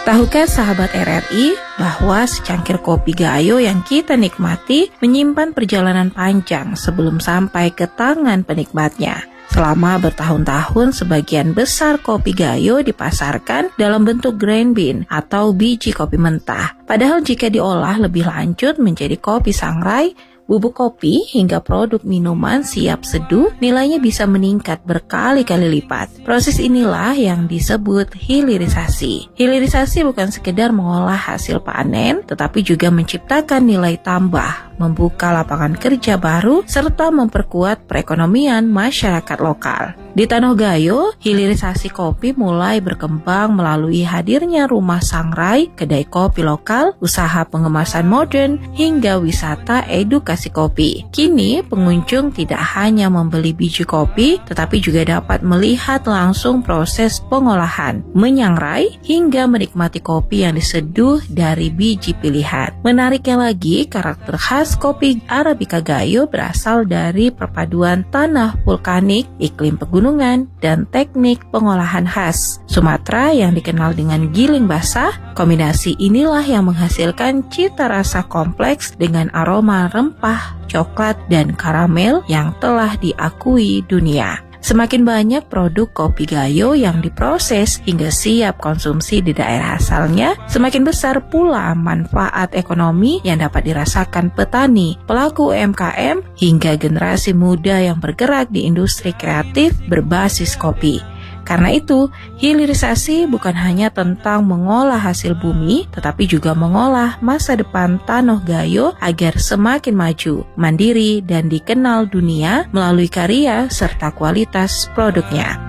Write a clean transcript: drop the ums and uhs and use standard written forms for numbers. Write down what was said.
Tahukah sahabat RRI bahwa secangkir kopi Gayo yang kita nikmati menyimpan perjalanan panjang sebelum sampai ke tangan penikmatnya. Selama bertahun-tahun, sebagian besar kopi Gayo dipasarkan dalam bentuk grain bean atau biji kopi mentah. Padahal jika diolah lebih lanjut menjadi kopi sangrai, bubuk kopi hingga produk minuman siap seduh nilainya bisa meningkat berkali-kali lipat. Proses inilah yang disebut hilirisasi. Hilirisasi bukan sekedar mengolah hasil panen, tetapi juga menciptakan nilai tambah, membuka lapangan kerja baru, serta memperkuat perekonomian masyarakat lokal. Di Tanah Gayo, hilirisasi kopi mulai berkembang melalui hadirnya rumah sangrai, kedai kopi lokal, usaha pengemasan modern, hingga wisata edukasi kopi. Kini, pengunjung tidak hanya membeli biji kopi, tetapi juga dapat melihat langsung proses pengolahan, menyangrai, hingga menikmati kopi yang diseduh dari biji pilihan. Menariknya lagi, karakter khas kopi Arabica Gayo berasal dari perpaduan tanah vulkanik, iklim pegunungan, dan teknik pengolahan khas Sumatera yang dikenal dengan giling basah. Kombinasi inilah yang menghasilkan cita rasa kompleks dengan aroma rempah, coklat, dan karamel yang telah diakui dunia. Semakin banyak produk kopi Gayo yang diproses hingga siap konsumsi di daerah asalnya, semakin besar pula manfaat ekonomi yang dapat dirasakan petani, pelaku UMKM, hingga generasi muda yang bergerak di industri kreatif berbasis kopi. Karena itu, hilirisasi bukan hanya tentang mengolah hasil bumi, tetapi juga mengolah masa depan Tanah Gayo agar semakin maju, mandiri, dan dikenal dunia melalui karya serta kualitas produknya.